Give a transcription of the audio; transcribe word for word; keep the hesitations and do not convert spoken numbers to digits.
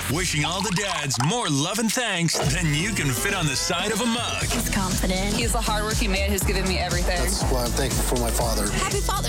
wishing all the dads more love and thanks than you can fit on the side of a mug. He's confident. He's a hardworking man who's given me everything. That's why I'm thankful for my father. Happy Father's